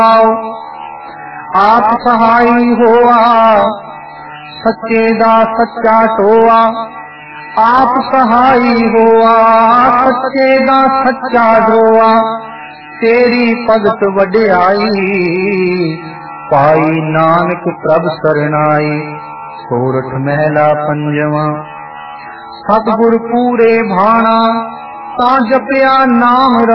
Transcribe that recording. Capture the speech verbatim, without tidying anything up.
आप सहाई होआ सच्चे दा सच्चा टोआ। आप सहाई होआ सच्चे दा सच्चा डोआ। तेरी भगत वड्याई पाई नानक प्रभ सरनाई। सोरठ महला पंजवा। सतगुर पूरे भाना ता जपया नाम